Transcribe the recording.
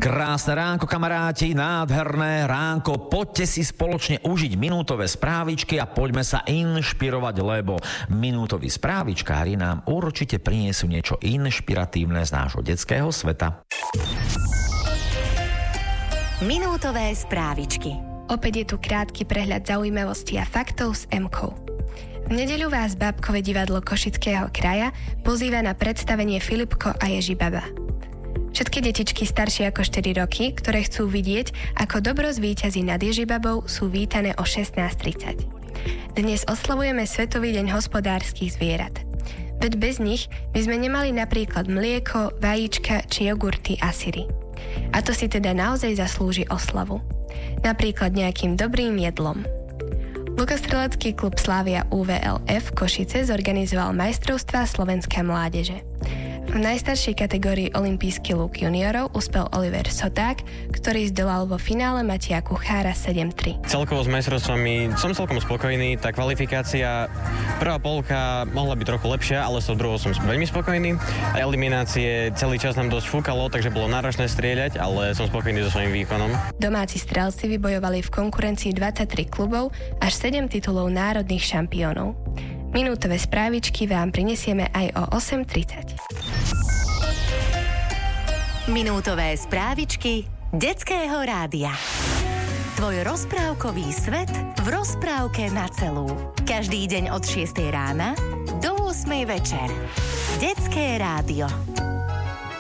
Krásne ránko, kamaráti, nádherné ránko. Poďte si spoločne užiť minútové správičky a poďme sa inšpirovať, lebo minútoví správičkári nám určite priniesú niečo inšpiratívne z nášho detského sveta. Minútové správičky. Opäť je tu krátky prehľad zaujímavostí a faktov s Emkou. V nedeľu vás Bábkové divadlo Košického kraja pozýva na predstavenie Filipko a Ježibaba. Všetky detičky staršie ako 4 roky, ktoré chcú vidieť, ako dobro zvíťazí nad Ježibabou, sú vítané o 16:30. Dnes oslavujeme Svetový deň hospodárskych zvierat. Veď bez nich by sme nemali napríklad mlieko, vajíčka či jogurty a syry. A to si teda naozaj zaslúži oslavu. Napríklad nejakým dobrým jedlom. Lukostrelecký klub Slavia UVLF Košice zorganizoval majstrovstvá slovenskej mládeže. V najstaršej kategórii olympijský luk juniorov uspel Oliver Soták, ktorý zdolal vo finále Mateja Kuchára 7:3. Celkovo s majstrovstvami som celkom spokojný. Tá kvalifikácia, prvá polka mohla byť trochu lepšia, ale so druhou som veľmi spokojný. Eliminácie celý čas nám dosť fúkalo, takže bolo náročné strieľať, ale som spokojný so svojím výkonom. Domáci strelci vybojovali v konkurencii 23 klubov až 7 titulov národných šampiónov. Minútové správičky vám prinesieme aj o 8:30. Minútové správičky Detského rádia. Tvoj rozprávkový svet v rozprávke na celú. Každý deň od 6 rána do 8 večer. Detské rádio.